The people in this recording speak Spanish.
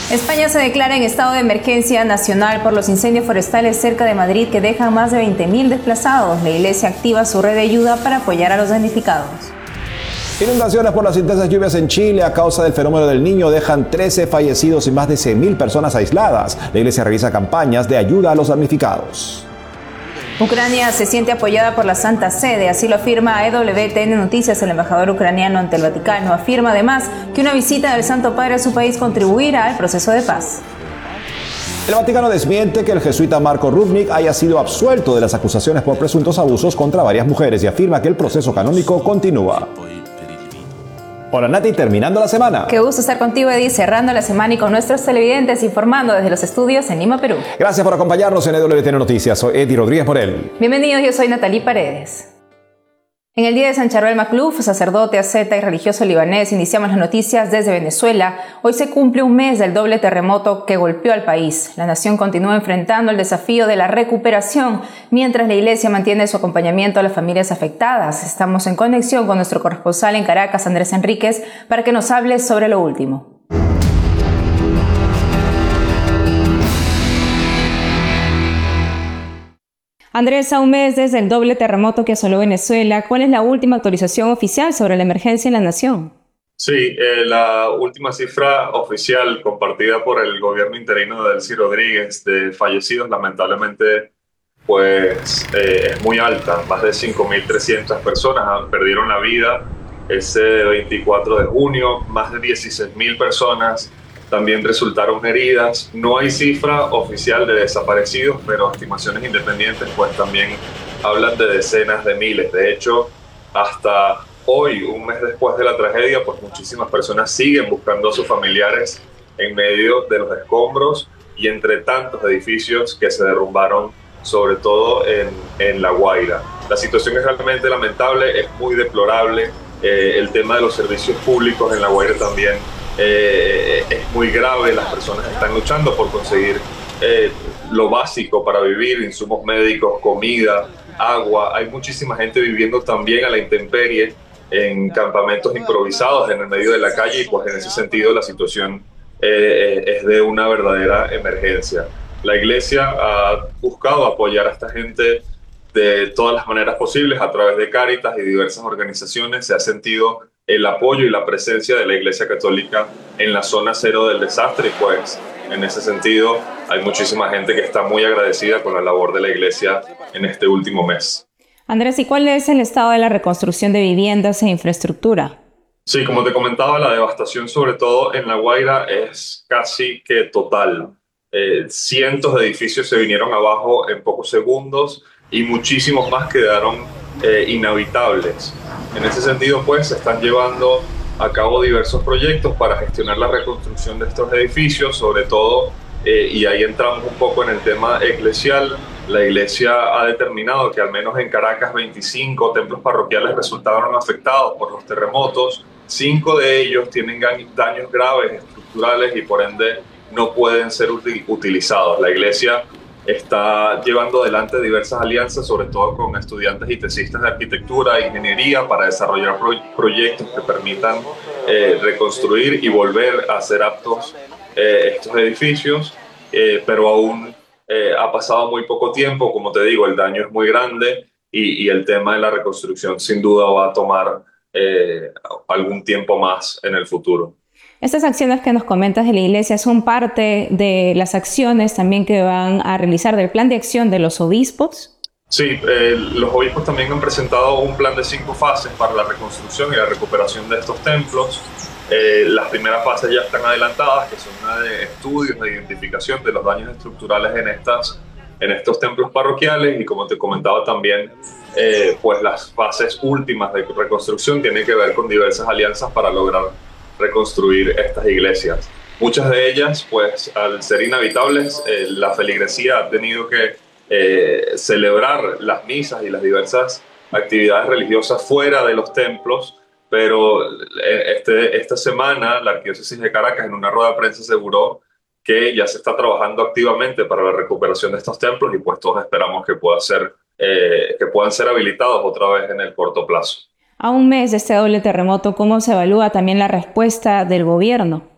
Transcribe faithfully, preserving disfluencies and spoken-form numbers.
España se declara en estado de emergencia nacional por los incendios forestales cerca de Madrid que dejan más de veinte mil desplazados. La Iglesia activa su red de ayuda para apoyar a los damnificados. Inundaciones por las intensas lluvias en Chile a causa del fenómeno del Niño dejan trece fallecidos y más de cien mil personas aisladas. La Iglesia realiza campañas de ayuda a los damnificados. Ucrania se siente apoyada por la Santa Sede, así lo afirma a E W T N Noticias. El embajador ucraniano ante el Vaticano afirma además que una visita del Santo Padre a su país contribuirá al proceso de paz. El Vaticano desmiente que el jesuita Marco Rubnik haya sido absuelto de las acusaciones por presuntos abusos contra varias mujeres y afirma que el proceso canónico continúa. Hola Nati, terminando la semana. Qué gusto estar contigo, Eddie, cerrando la semana y con nuestros televidentes informando desde los estudios en Lima, Perú. Gracias por acompañarnos en E W T N Noticias. Soy Eddie Rodríguez Morel. Bienvenidos, yo soy Natalie Paredes. En el día de San Charbel Makhlouf, sacerdote, asceta y religioso libanés, iniciamos las noticias desde Venezuela. Hoy se cumple un mes del doble terremoto que golpeó al país. La nación continúa enfrentando el desafío de la recuperación, mientras la Iglesia mantiene su acompañamiento a las familias afectadas. Estamos en conexión con nuestro corresponsal en Caracas, Andrés Enríquez, para que nos hable sobre lo último. Andrés, a un mes desde el doble terremoto que asoló Venezuela, ¿cuál es la última actualización oficial sobre la emergencia en la nación? Sí, eh, la última cifra oficial compartida por el gobierno interino de Delcy Rodríguez de fallecidos, lamentablemente, pues eh, es muy alta. Más de cinco mil trescientas personas perdieron la vida ese veinticuatro de junio, más de dieciséis mil personas también resultaron heridas. No hay cifra oficial de desaparecidos, pero estimaciones independientes pues también hablan de decenas de miles. De hecho, hasta hoy, un mes después de la tragedia, pues muchísimas personas siguen buscando a sus familiares en medio de los escombros y entre tantos edificios que se derrumbaron, sobre todo en, en La Guaira. La situación es realmente lamentable, es muy deplorable. Eh, el tema de los servicios públicos en La Guaira también Eh, es muy grave. Las personas están luchando por conseguir eh, lo básico para vivir, insumos médicos, comida, agua. Hay muchísima gente viviendo también a la intemperie en campamentos improvisados en el medio de la calle y pues en ese sentido la situación eh, es de una verdadera emergencia. La Iglesia ha buscado apoyar a esta gente de todas las maneras posibles a través de Cáritas y diversas organizaciones. Se ha sentido el apoyo y la presencia de la Iglesia Católica en la zona cero del desastre y pues en ese sentido hay muchísima gente que está muy agradecida con la labor de la Iglesia en este último mes. Andrés, ¿y cuál es el estado de la reconstrucción de viviendas e infraestructura? Sí, como te comentaba, la devastación sobre todo en La Guaira es casi que total. Eh, cientos de edificios se vinieron abajo en pocos segundos y muchísimos más quedaron eh, inhabitables. En ese sentido, pues, se están llevando a cabo diversos proyectos para gestionar la reconstrucción de estos edificios, sobre todo, eh, y ahí entramos un poco en el tema eclesial. La Iglesia ha determinado que al menos en Caracas veinticinco templos parroquiales resultaron afectados por los terremotos. Cinco de ellos tienen daños graves estructurales y por ende no pueden ser util- utilizados. La Iglesia está llevando adelante diversas alianzas, sobre todo con estudiantes y tesistas de arquitectura e ingeniería, para desarrollar pro proyectos que permitan eh, reconstruir y volver a ser aptos eh, estos edificios, eh, pero aún eh, ha pasado muy poco tiempo. Como te digo, el daño es muy grande y, y el tema de la reconstrucción sin duda va a tomar eh, algún tiempo más en el futuro. Estas acciones que nos comentas de la Iglesia son parte de las acciones también que van a realizar del plan de acción de los obispos. Sí, eh, los obispos también han presentado un plan de cinco fases para la reconstrucción y la recuperación de estos templos. Eh, las primeras fases ya están adelantadas, que son una de estudios de identificación de los daños estructurales en, estas, en estos templos parroquiales y, como te comentaba también, eh, pues las fases últimas de reconstrucción tienen que ver con diversas alianzas para lograr reconstruir estas iglesias. Muchas de ellas, pues al ser inhabitables, eh, la feligresía ha tenido que eh, celebrar las misas y las diversas actividades religiosas fuera de los templos, pero este, esta semana la Arquidiócesis de Caracas en una rueda de prensa aseguró que ya se está trabajando activamente para la recuperación de estos templos y pues todos esperamos que, pueda ser, eh, que puedan ser habilitados otra vez en el corto plazo. A un mes de este doble terremoto, ¿cómo se evalúa también la respuesta del gobierno?